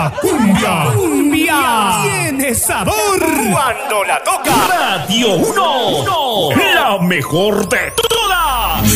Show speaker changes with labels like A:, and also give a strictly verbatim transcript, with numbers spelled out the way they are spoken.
A: La cumbia, cumbia, tiene sabor cuando la toca. Radio uno, la mejor de